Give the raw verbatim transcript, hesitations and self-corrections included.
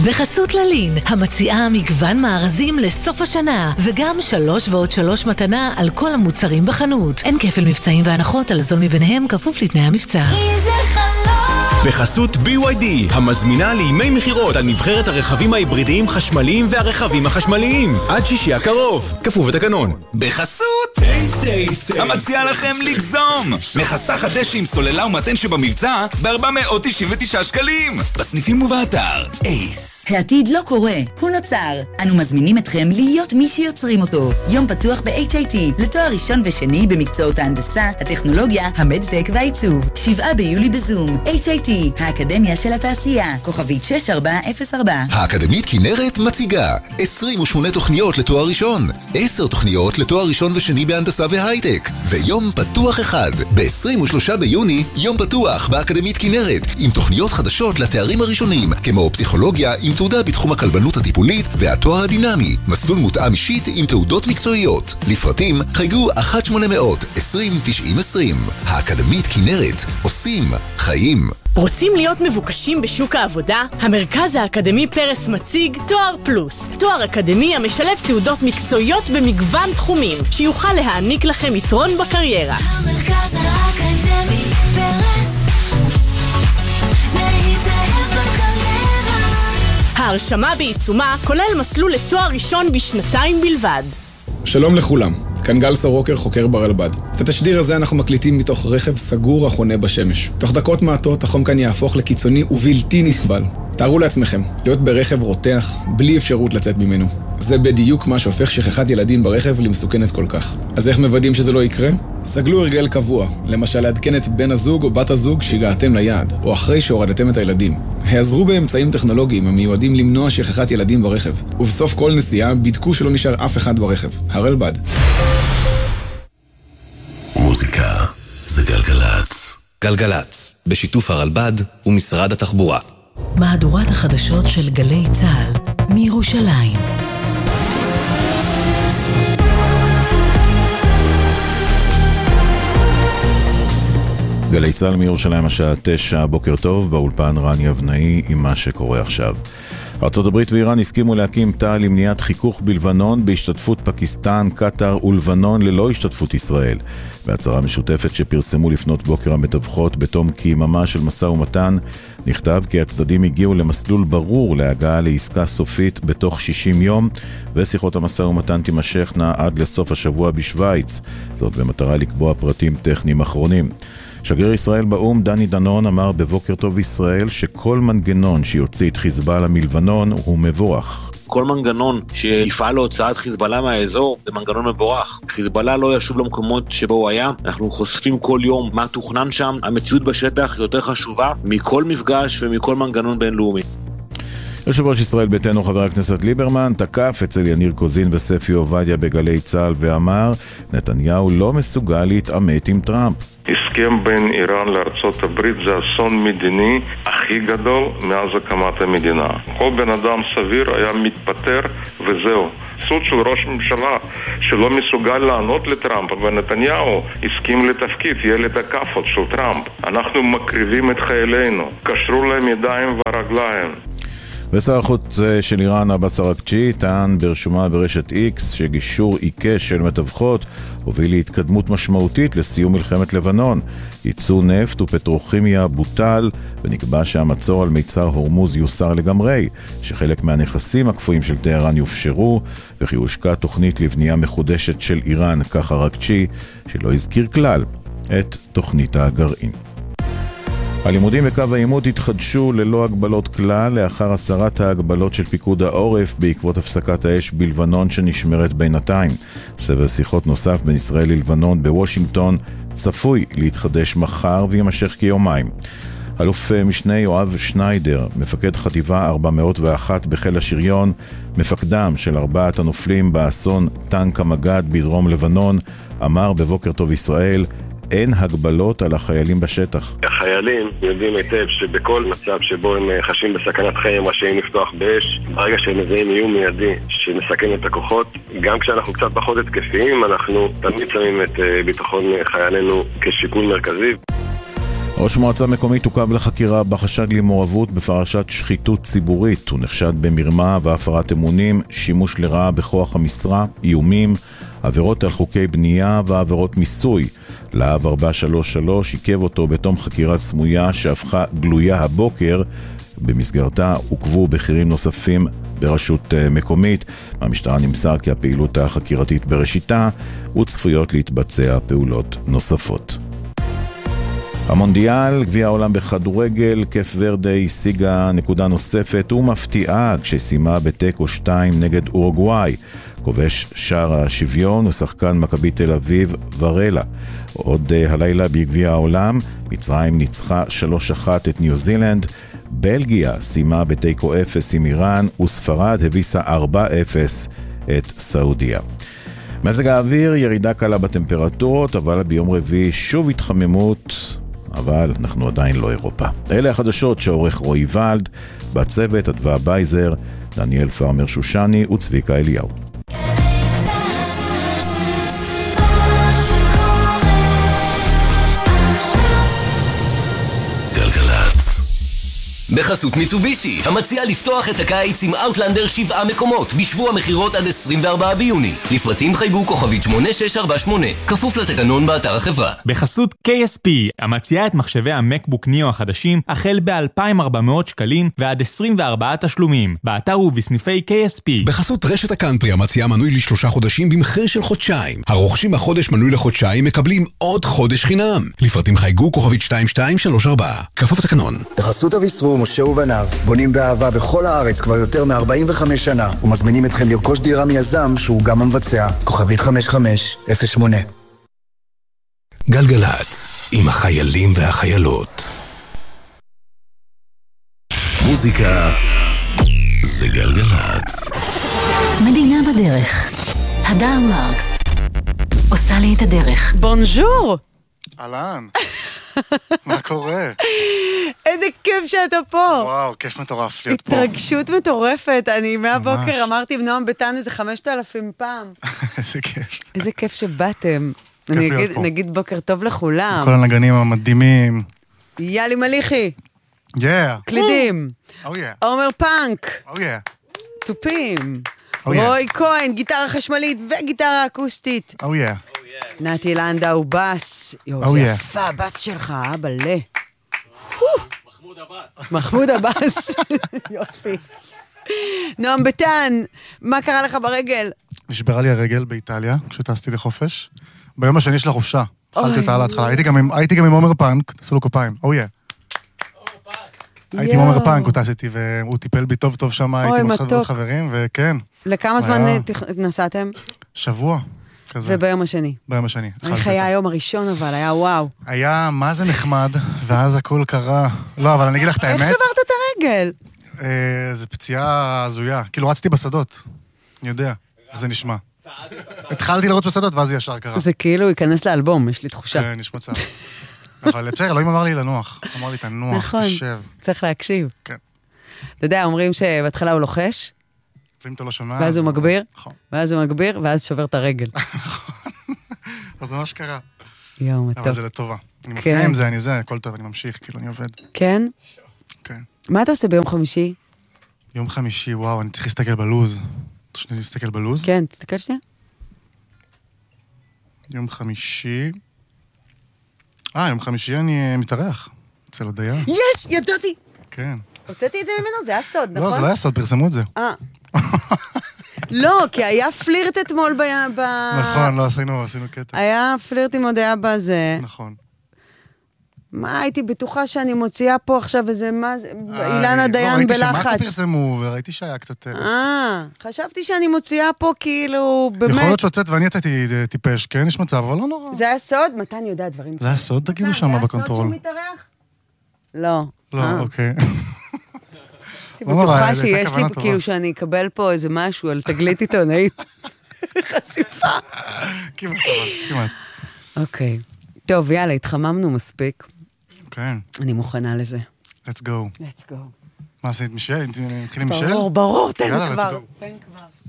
בחסות ללין, המציעה מגוון מארזים לסוף השנה, וגם שלוש ועוד שלוש מתנה על כל המוצרים בחנות. אין כפל מבצעים והנחות על זול מביניהם, כפוף לתנאי המבצע. בחסות בי וואי די, המזמינה לימי מחירות על נבחרת הרכבים ההיברידיים חשמליים והרכבים החשמליים. עד שישי הקרוב, כפוף לתקנון. בחסות המציעה לכם לגזום מחסך הדשא עם סוללה ומתן שבמבצע ב-ארבע מאות תשעים ותשעה שקלים בסניפים ובאתר אייס. העתיד לא קורה, הוא נוצר. אנו מזמינים אתכם להיות מי שיוצרים אותו. יום פתוח ב-אייץ' איי טי לתואר ראשון ושני במקצועות ההנדסה, הטכנולוגיה, המדטק והעיצוב. שבעה ביולי בזום. אייץ' איי טי, האקדמיה של התעשייה. כוכבית שש ארבע אפס ארבע. האקדמית כנרת מציגה עשרים ושמונה תוכניות לתואר ראשון, עשר תוכניות לתואר ראשון ושני בהנדסה והייטק, ויום פתוח אחד. ב-עשרים ושלושה ביוני, יום פתוח באקדמית כנרת, עם תוכניות חדשות לתארים הראשונים, כמו פסיכולוגיה עם תעודה בתחום הכלבנות הטיפולית והתואר הדינמי, מסלול מותאם אישית עם תעודות מקצועיות. לפרטים חייגו אחת שמונה אפס אפס עשרים תשעים עשרים. האקדמית כנרת, עושים חיים. רוצים להיות מבוקשים בשוק העבודה? המרכז האקדמי פרס מציג תואר פלוס, תואר אקדמי המשלב תעודות מקצועיות במגוון תחומים, שיוכל להעניק לכם יתרון בקריירה. המרכז האקדמי פרס, להתאהב בקריירה. ההרשמה בעיצומה כולל מסלול לתואר ראשון בשנתיים בלבד. שלום לכולם, כאן גל סורוקר, חוקר ברלב"ד. את התשדיר הזה אנחנו מקליטים מתוך רכב סגור החונה בשמש. תוך דקות מעטות החום כאן יהפוך לקיצוני ובלתי נסבל. תארו לעצמכם, להיות ברכב רותח, בלי אפשרות לצאת ממנו. זה בדיוק מה שהופך שכחת ילדים ברכב למסוכנת כל כך. אז איך מוודאים שזה לא יקרה? סגלו הרגל קבוע, למשל לעדכן את בן הזוג או בת הזוג שהגעתם ליעד, או אחרי שהורדתם את הילדים. העזרו באמצעים טכנולוגיים המיועדים למנוע שכחת ילדים ברכב, ובסוף כל נסיעה בדקו שלא נשאר אף אחד ברכב. הרלב"ד. מוזיקה זה גלגלץ. גלגלץ, בשיתוף הרלב"ד ומשרד התחבורה. מהדורת החדשות של גלי צה"ל מירושלים. גלי צה"ל מירושלים השעה תשע, בוקר טוב, באולפן רן יבנאי עם מה שקורה עכשיו. ארצות הברית ואיראן הסכימו להקים תא למניעת חיכוך בלבנון בהשתתפות פקיסטן, קטר ולבנון ללא השתתפות ישראל. בהצהרה משותפת שפרסמו לפנות בוקר המתווכות בתום כיממה של משא ומתן, נכתב כי הצדדים הגיעו למסלול ברור להגעה לעסקה סופית בתוך שישים יום, ושיחות המשא ומתן תימשכנה עד לסוף השבוע בשוויץ, זאת במטרה לקבוע פרטים טכניים אחרונים. שגריר ישראל באום דני דנון אמר בבוקר טוב ישראל שכל מנגנון שיוציא את חיזבאללה מלבנון הוא מבורך. כל מנגנון שיפעל להוצאת חיזבאללה מהאזור זה מנגנון מבורך. חיזבאללה לא ישוב למקומות שבו הוא היה. אנחנו חושפים כל יום מה תוכנן שם. המציאות בשטח יותר חשובה מכל מפגש ומכל מנגנון בינלאומי. יושב ראש ישראל ביתנו חבר הכנסת ליברמן תקף אצל יניר קוזין וספי עובדיה בגלי צה"ל ואמר נתניהו לא מסוגל להתעמת עם טראמפ. הסכם בין איראן לארצות הברית זה אסון מדיני הכי גדול מאז הקמת המדינה. כל בן אדם סביר היה מתפטר וזהו. סוג של ראש ממשלה שלא מסוגל לענות לטראמפ, ונתניהו הסכים לתפקיד ילד הכאפות של טראמפ. אנחנו מקריבים את חיילינו, קשרו להם ידיים ורגליים. ושר החוץ של איראן עבאס אראגצ'י טען ברשומה ברשת איקס שגישור עיקש של מתווכות הוביל להתקדמות משמעותית לסיום מלחמת לבנון. ייצוא נפט ופטרוכימיה בוטל ונקבע שהמצור על מיצר הורמוז יוסר לגמרי, שחלק מהנכסים הקפואים של טהרן יופשרו וכי הושקע תוכנית לבנייה מחודשת של איראן, כך אראגצ'י שלא הזכיר כלל את תוכנית הגרעין. הלימודים בקו העימות התחדשו ללא הגבלות כלל לאחר הסרת ההגבלות של פיקוד העורף בעקבות הפסקת האש בלבנון שנשמרת בינתיים. סבב שיחות נוסף בין ישראל ללבנון בוושינגטון צפוי להתחדש מחר וימשך כיומיים. אלוף משנה יואב שניידר, מפקד חטיבה ארבע מאות ואחת בחיל השריון, מפקדם של ארבעת הנופלים באסון טנק המגד בדרום לבנון, אמר בבוקר טוב ישראל אין הגבלות על החיילים בשטח. החיילים יודעים היטב שבכל מצב שבו הם חשים בסכנת חיים רשאים לפתוח באש. ברגע שהם מזהים איום מיידי שמסכן את הכוחות, גם כשאנחנו קצת פחות התקפיים, אנחנו תמיד שמים את ביטחון חיילינו כשיקול מרכזי. ראש מועצה מקומית עוכב לחקירה בחשד למעורבות בפרשת שחיתות ציבורית. הוא נחשד במרמה והפרת אמונים, שימוש לרעה בכוח המשרה, איומים, עבירות על חוקי בנייה ועבירות מיסוי. להב ארבע שלוש שלוש עיכב אותו בתום חקירה סמויה שהפכה גלויה הבוקר. במסגרתה עוכבו בכירים נוספים ברשות מקומית. מהמשטרה נמסר כי הפעילות החקירתית בראשיתה וצפויות להתבצע פעולות נוספות. המונדיאל, גביע העולם בכדורגל, קף ורדה השיגה נקודה נוספת ומפתיעה כשסיימה בתיקו שתיים נגד אורוגוואי. כובש שער השוויון ושחקן מכבי תל אביב ורלה. עוד הלילה בגביע העולם, מצרים ניצחה שלוש אחת את ניו זילנד, בלגיה סיימה בתיקו אפס עם איראן וספרד הביסה ארבע אפס את סעודיה. מזג האוויר, ירידה קלה בטמפרטורות, אבל ביום רביעי שוב התחממות, אבל אנחנו עדיין לא אירופה. אלה החדשות שעורך רועי ולד, בצוות אדווה בייזר, דניאל פרמר שושני וצביקה אליהו. בחסות מיצובישי, המציעה לפתוח את הקיץ עם אאוטלנדר שבעה מקומות בשבוע מחירות עד עשרים וארבעה ביוני. לפרטים חייגו כוכבית שמונה שש ארבע שמונה, כפוף לתקנון באתר החברה. בחסות קיי אס פי, המציעה את מחשבי המקבוק ניאו החדשים החל ב-אלפיים וארבע מאות שקלים ועד עשרים וארבעה תשלומים, באתר ובסניפי קיי אס פי. בחסות רשת הקאנטרי, המציעה מנוי לשלושה חודשים במחיר של חודשיים. הרוכשים החודש מנוי לחודשיים מקבלים עוד חודש חינם. לפרטים חייגו כוכבית שתיים שתיים שלוש ארבע, כפוף לתקנון. בחסות אביסרו, משה ובניו, בונים באהבה בכל הארץ כבר יותר מ-ארבעים וחמש שנה, ומזמינים אתכם לרכוש דירה מיזם שהוא גם המבצע. כוכבית חמש חמש אפס שמונה. גלגלץ, עם החיילים והחיילות. מוזיקה זה גלגלץ. מדינה בדרך. הדר מרקס עושה לי את הדרך. בונז'ור. אהלן. מה קורה? איזה כיף שאתה פה. וואו, כיף מטורף להיות פה. התרגשות מטורפת. אני מהבוקר אמרתי עם נועם ביטן איזה חמשת אלפים פעם. איזה כיף. איזה כיף שבאתם. אני נגיד בוקר טוב לכולם. כל הנגנים המדהימים. יאלי מליחי. Yeah. קלידים. Oh yeah. עומר פאנק. Oh yeah. טופים. רוי כהן, גיטרה חשמלית וגיטרה אקוסטית. Oh yeah. נתי לנדאו, בס. יואו, זה יפה, בס שלך, אבא לה. מחמוד הבס. מחמוד הבס. יופי. נועם ביטן, מה קרה לך ברגל? נשברה לי הרגל באיטליה, כשטסתי לחופש. ביום השני של החופשה. אכלתי אותה על ההתחלה. הייתי גם עם עומר פאנק, תעשו לו כפיים. Oh yeah. הייתי עם עומר פאנק, הוא טס איתי, והוא טיפל בי טוב טוב שם, הייתי עם עוד חברים, וכן. לכמה זמן נסעתם? שבוע. וביום השני. ביום השני. איך היה היום הראשון אבל, היה וואו. היה, מה זה נחמד, ואז הכל קרה. לא, אבל אני אגיד לך את האמת. איך שברת את הרגל? זה פציעה הזויה. כאילו רצתי בשדות. אני יודע, איך זה נשמע. התחלתי לרוץ בשדות, ואז זה ישר קרה. זה כאילו ייכנס לאלבום, יש לי תחושה. כן, יש מצב. אבל בסדר, אלוהים אמר לי לנוח. אמר לי, תנוח, תשב. צריך להקשיב. כן. אתה יודע, אומרים שבהתחלה הוא לוחש, ואם אתה לא שומע... ואז הוא מגביר, ואז הוא מגביר, ואז שובר את הרגל. אז זה מה שקרה. יואו, מה טוב. אבל זה לטובה. אני מפריע עם זה, אני זה, הכל טוב, אני ממשיך, כאילו, אני עובד. כן? כן. מה אתה עושה ביום חמישי? יום חמישי, וואו, אני צריך להסתכל בלוז. אתה שני להסתכל בלוז? כן, תסתכל שנייה. יום חמישי... אה, יום חמישי אני מתארח. אצל הודיה. יש! ידעתי! כן. הוצאתי את זה ממנו, זה היה סוד, נכון? לא, זה לא היה סוד, פרסמו את זה. אה. לא, כי היה פלירט אתמול ב... נכון, לא, עשינו, עשינו קטע. היה פלירט עם הודיה בזה. נכון. מה, הייתי בטוחה שאני מוציאה פה עכשיו איזה מה זה... אילנה דיין בלחץ. ראיתי שמעת פרסמו, וראיתי שהיה קצת... אה, חשבתי שאני מוציאה פה כאילו, באמת... יכול להיות שהוצאת ואני יצאתי טיפש, כן, יש מצב, אבל לא נורא. זה היה סוד? מתן יודע דברים. זה היה סוד, תגידו שם בקונטרול. זה היה סוד שהוא מתארח? לא. לא, אוקיי. הייתי בטוחה שיש לי, כאילו שאני אקבל פה איזה משהו על תגלית עיתונאית. חשיפה. כמעט, כמעט. אוקיי. טוב, יאללה, התחממנו מספיק. כן. אני מוכנה לזה. Let's go. Let's go. מה עשית, מישל? נתחיל עם מישל? ברור, ברור, תן כבר. תן כבר.